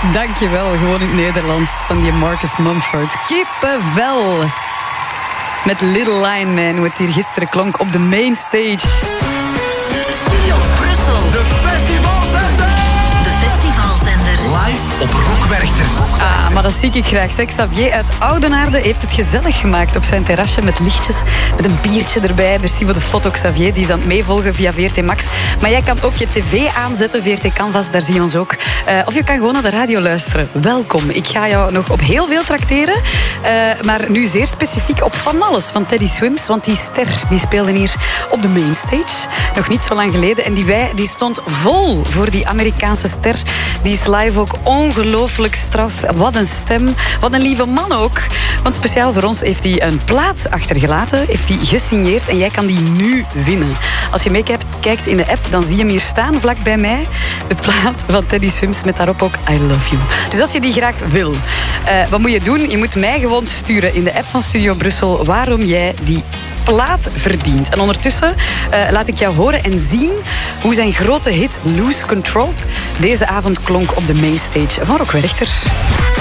Dankjewel, gewoon in het Nederlands van die Marcus Mumford. Kippenvel. Met Little Lion Man, hoe het hier gisteren klonk op de mainstage. Studio Brussel. De festivalzender. De festivalzender. Live op Rock Werchter. Maar dat zie ik graag. Zeg, Xavier uit Oudenaarde heeft het gezellig gemaakt op zijn terrasje met lichtjes, met een biertje erbij. Merci voor de foto, Xavier. Die is aan het meevolgen via VRT Max. Maar jij kan ook je tv aanzetten, VRT Canvas, daar zie je ons ook. Of je kan gewoon naar de radio luisteren. Welkom. Ik ga jou nog op heel veel trakteren. Maar nu zeer specifiek op van alles van Teddy Swims. Want die ster, die speelde hier op de mainstage. Nog niet zo lang geleden. En die stond vol voor die Amerikaanse ster. Die is live ook ongelooflijk straf. Wat een stem. Wat een lieve man ook. Want speciaal voor ons heeft hij een plaat achtergelaten. Heeft hij gesigneerd. En jij kan die nu winnen. Als je meekijkt in de app, dan zie je hem hier staan, vlak bij mij. De plaat van Teddy Swims met daarop ook I Love You. Dus als je die graag wil, wat moet je doen? Je moet mij gewoon sturen in de app van Studio Brussel waarom jij die plaat verdient. En ondertussen laat ik jou horen en zien hoe zijn grote hit Lose Control deze avond klonk op de mainstage van Rock Werchter.